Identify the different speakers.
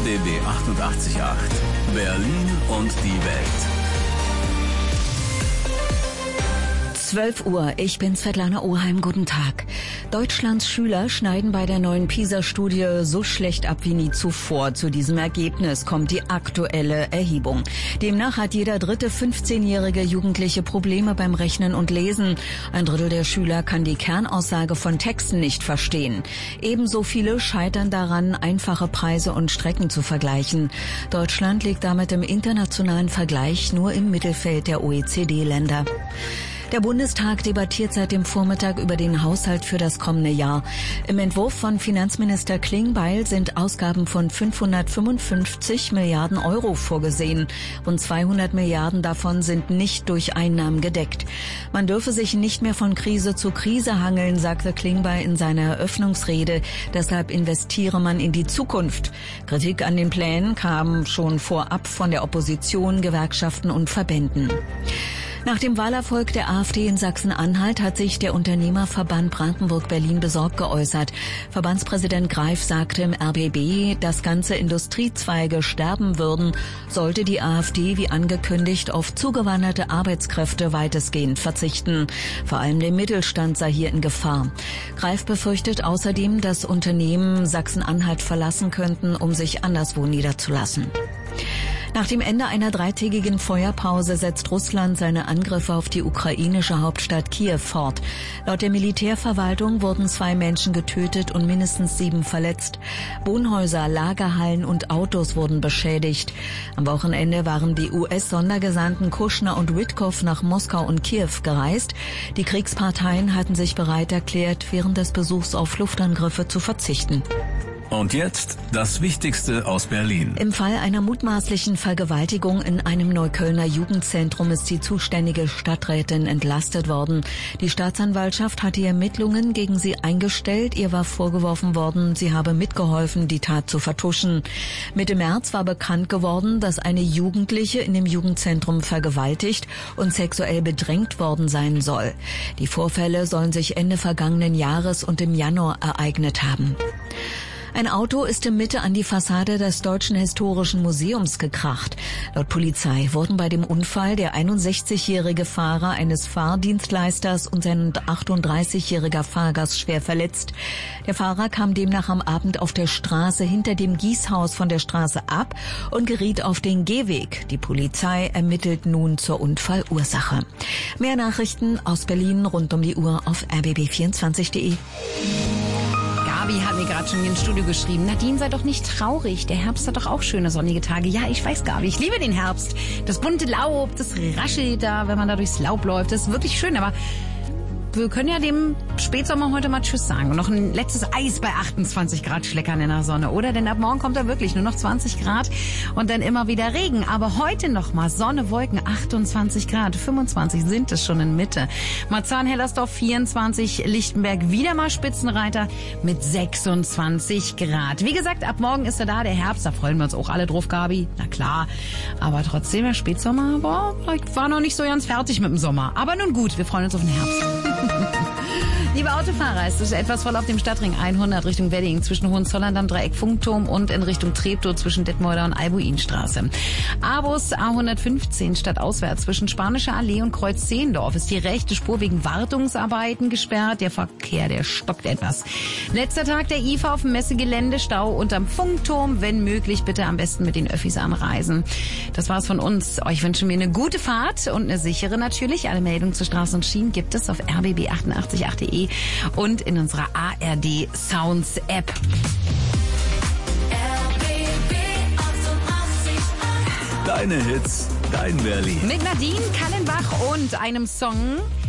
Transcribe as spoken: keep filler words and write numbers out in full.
Speaker 1: B B achtundachtzig Komma acht. Berlin und die Welt.
Speaker 2: zwölf Uhr, ich bin Svetlana Oheim, guten Tag. Deutschlands Schüler schneiden bei der neuen PISA-Studie so schlecht ab wie nie zuvor. Zu diesem Ergebnis kommt die aktuelle Erhebung. Demnach hat jeder dritte fünfzehnjährige Jugendliche Probleme beim Rechnen und Lesen. Ein Drittel der Schüler kann die Kernaussage von Texten nicht verstehen. Ebenso viele scheitern daran, einfache Preise und Strecken zu vergleichen. Deutschland liegt damit im internationalen Vergleich nur im Mittelfeld der O E C D-Länder. Der Bundestag debattiert seit dem Vormittag über den Haushalt für das kommende Jahr. Im Entwurf von Finanzminister Klingbeil sind Ausgaben von fünfhundertfünfundfünfzig Milliarden Euro vorgesehen. Rund zweihundert Milliarden davon sind nicht durch Einnahmen gedeckt. Man dürfe sich nicht mehr von Krise zu Krise hangeln, sagte Klingbeil in seiner Eröffnungsrede. Deshalb investiere man in die Zukunft. Kritik an den Plänen kam schon vorab von der Opposition, Gewerkschaften und Verbänden. Nach dem Wahlerfolg der AfD in Sachsen-Anhalt hat sich der Unternehmerverband Brandenburg-Berlin besorgt geäußert. Verbandspräsident Greif sagte im R B B, dass ganze Industriezweige sterben würden, sollte die AfD wie angekündigt auf zugewanderte Arbeitskräfte weitestgehend verzichten. Vor allem der Mittelstand sei hier in Gefahr. Greif befürchtet außerdem, dass Unternehmen Sachsen-Anhalt verlassen könnten, um sich anderswo niederzulassen. Nach dem Ende einer dreitägigen Feuerpause setzt Russland seine Angriffe auf die ukrainische Hauptstadt Kiew fort. Laut der Militärverwaltung wurden zwei Menschen getötet und mindestens sieben verletzt. Wohnhäuser, Lagerhallen und Autos wurden beschädigt. Am Wochenende waren die U S-Sondergesandten Kushner und Witkow nach Moskau und Kiew gereist. Die Kriegsparteien hatten sich bereit erklärt, während des Besuchs auf Luftangriffe zu verzichten.
Speaker 1: Und jetzt das Wichtigste aus Berlin.
Speaker 2: Im Fall einer mutmaßlichen Vergewaltigung in einem Neuköllner Jugendzentrum ist die zuständige Stadträtin entlastet worden. Die Staatsanwaltschaft hat die Ermittlungen gegen sie eingestellt. Ihr war vorgeworfen worden, sie habe mitgeholfen, die Tat zu vertuschen. Mitte März war bekannt geworden, dass eine Jugendliche in dem Jugendzentrum vergewaltigt und sexuell bedrängt worden sein soll. Die Vorfälle sollen sich Ende vergangenen Jahres und im Januar ereignet haben. Ein Auto ist in Mitte an die Fassade des Deutschen Historischen Museums gekracht. Laut Polizei wurden bei dem Unfall der einundsechzigjährige Fahrer eines Fahrdienstleisters und sein achtunddreißigjähriger Fahrgast schwer verletzt. Der Fahrer kam demnach am Abend auf der Straße hinter dem Gießhaus von der Straße ab und geriet auf den Gehweg. Die Polizei ermittelt nun zur Unfallursache. Mehr Nachrichten aus Berlin rund um die Uhr auf r b b vierundzwanzig punkt d e.
Speaker 3: Gabi hat mir gerade schon ins Studio geschrieben. Nadine, sei doch nicht traurig. Der Herbst hat doch auch schöne sonnige Tage. Ja, ich weiß, Gabi, ich liebe den Herbst. Das bunte Laub, das raschelt da, wenn man da durchs Laub läuft. Das ist wirklich schön, aber wir können ja dem Spätsommer heute mal Tschüss sagen und noch ein letztes Eis bei achtundzwanzig Grad schleckern in der Sonne, oder? Denn ab morgen kommt da wirklich nur noch zwanzig Grad und dann immer wieder Regen. Aber heute noch mal Sonne, Wolken, achtundzwanzig Grad, fünfundzwanzig sind es schon in Mitte. Marzahn-Hellersdorf vierundzwanzig, Lichtenberg wieder mal Spitzenreiter mit sechsundzwanzig Grad. Wie gesagt, ab morgen ist er da, der Herbst, da freuen wir uns auch alle drauf, Gabi. Na klar, aber trotzdem, der Spätsommer war, war noch nicht so ganz fertig mit dem Sommer. Aber nun gut, wir freuen uns auf den Herbst. Liebe Autofahrer, es ist etwas voll auf dem Stadtring hundert Richtung Wedding zwischen Hohenzollern am Dreieck Funkturm und in Richtung Treptow zwischen Detmolder und Albuinstraße. A-Bus A hundertfünfzehn stadtauswärts zwischen Spanischer Allee und Kreuz Zehendorf ist die rechte Spur wegen Wartungsarbeiten gesperrt. Der Verkehr, der stockt etwas. Letzter Tag der I F A auf dem Messegelände, Stau unterm Funkturm. Wenn möglich, bitte am besten mit den Öffis anreisen. Das war's von uns. Euch wünschen wir eine gute Fahrt und eine sichere natürlich. Alle Meldungen zu Straßen und Schienen gibt es auf r b b achtundachtzig punkt acht punkt d e und in unserer A R D Sounds App.
Speaker 1: Deine Hits, dein Berlin.
Speaker 3: Mit Nadine Kallenbach und einem Song,